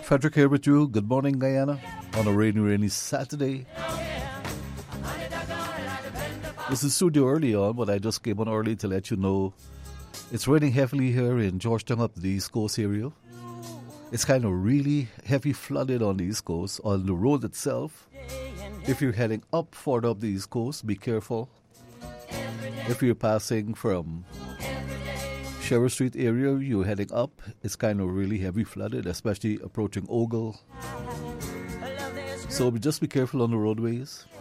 Frederick here with you. Good morning, Guyana, on a rainy Saturday. This is studio early on, but I just came on early to let you know it's raining heavily here in Georgetown up the East Coast area. It's kind of really heavy flooded on the East Coast, on the road itself. If you're heading up further up the East Coast, be careful. If you're passing from Sherwood Street area, you're heading up, it's kind of really heavy flooded, especially approaching Ogle. So just be careful on the roadways.